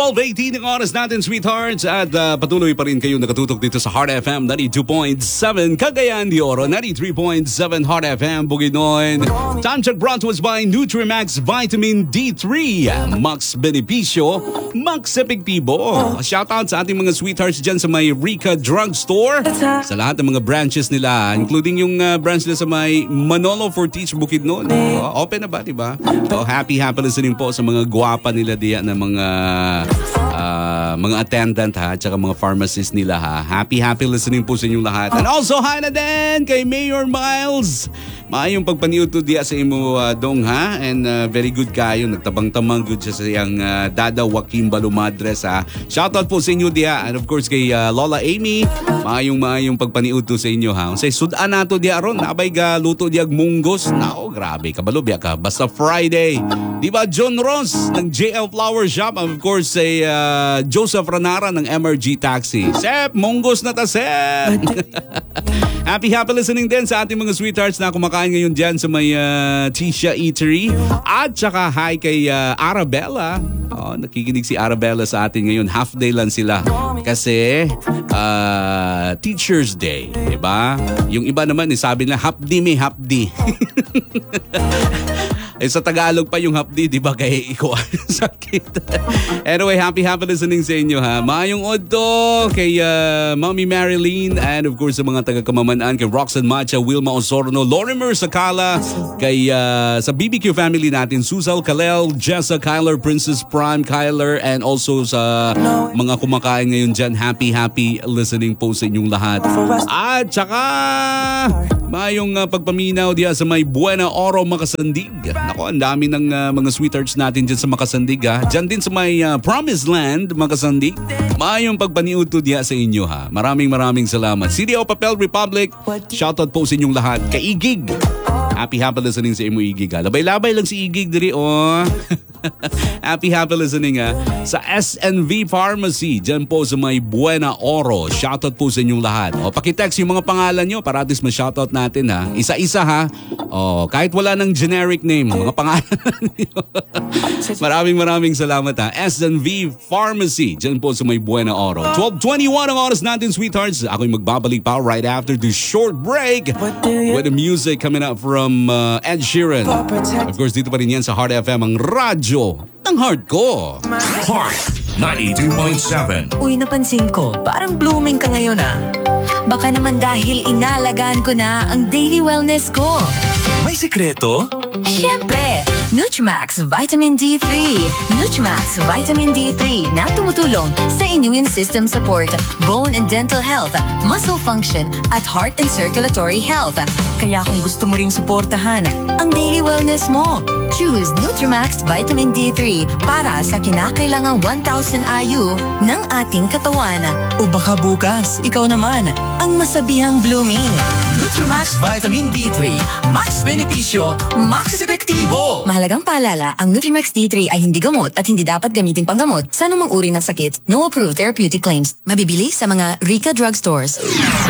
12:18 ang oras natin, sweethearts. At patuloy pa rin kayo nakatutok dito sa Heart FM 92.7 Cagayan de Oro, 93.7 Heart FM Bukidnon. Time check brought to us by Nutrimax Vitamin D3. Max Beneficio, Max Epektibo. Shoutout sa ating mga sweethearts dyan sa may Rica Drugstore. Sa lahat ng mga branches nila, including yung branch nila sa may Manolo Fortich Bukidnon. Open na ba, diba? Happy listening po sa mga gwapa nila diyan na mga attendant ha, at saka mga pharmacist nila ha. Happy listening po sa inyong lahat. And also hi na din kay Mayor Miles. Maayong pagpaniud to diya sa imo dong ha. And very good kayo. Nagtabang-tamang good siya sa iyang Dada Joaquin Balumadres ha. Shoutout po sa inyo diya. And of course kay Lola Amy. Maayong pagpaniud to sa inyo ha. Say sudan nato diya ron. Nabay ga luto diya munggos. Nao, grabe. Kabalo biya ka. Basta Friday. Diba John Ross ng JL Flower Shop. Of course say Joseph Ranara ng MRG Taxi. Sep, munggos na ta, Sep! Happy listening din sa ating mga sweethearts na kumakain ngayon dyan sa may Tisha Eatery. At saka hi kay Arabella. Nakikinig si Arabella sa atin ngayon. Half day lang sila. Kasi Teacher's Day. Diba? Yung iba naman sabi na hapdi may hapdi. Sa Tagalog pa yung hapdi, di ba? Kaya ikaw sakit. Anyway, happy listening sa inyo ha. Maayong odto kay Mommy Marilyn and of course sa mga taga-Kamamanaan, kay Roxanne Macha, Wilma Osorno, Lorimer Sakala, kay sa BBQ family natin, Susal, Kalel, Jessa, Kyler, Princess Prime, Kyler, and also sa mga kumakain ngayon dyan. Happy listening po sa inyong lahat. At saka mayong pagpaminaw diya sa may Buena Oro, Makasandig. Nako, ang dami ng mga sweethearts natin dyan sa Makasandig ha. Dyan din sa may Promised Land, Makasandig. Mayong pagpaniuto diya sa inyo ha. Maraming salamat. CDO Papel Republic, shoutout po sa inyong lahat. Kay Igig. Happy listening sa imo Igig ha. Labay-labay lang si Igig diri Happy listening ha. Sa SNV Pharmacy, dyan po sa may Buena Oro. Shoutout po sa inyong lahat. Pakitext yung mga pangalan nyo para at least ma-shoutout natin ha. Isa-isa ha. Kahit wala ng generic name, mga pangalan nyo. Maraming salamat ha. SNV Pharmacy, dyan po sa may Buena Oro. 12:21 ang oras natin, sweethearts. Ako'y magbabalik pa right after this short break with the music coming up from Ed Sheeran. Of course, dito pa rin yan sa Heart FM, ang radyo ng heart ko. Heart 92.7. Uy, napansin ko, parang blooming ka ngayon ah. Baka naman dahil inalagaan ko na ang daily wellness ko. May sikreto? Siyempre, Nutrimax Vitamin D3. Nutrimax Vitamin D3 na tumutulong sa immune system support, bone and dental health, muscle function, at heart and circulatory health. Kaya kung gusto mo ring suportahan ang daily wellness mo, choose Nutrimax Vitamin D3 para sa kinakailangang 1,000 IU ng ating katawan. O baka bukas, ikaw naman ang masabihang blooming. Nutrimax Vitamin D3, Max Beneficio, Max Epektibo. Mahalagang paalala, ang Nutrimax D3 ay hindi gamot at hindi dapat gamitin panggamot sa anumang uri ng sakit. No approved therapeutic claims. Mabibili sa mga Rica Drugstores.